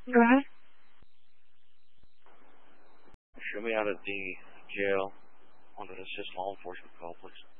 Go ahead. Show me out of the jail on an assist law enforcement call, please.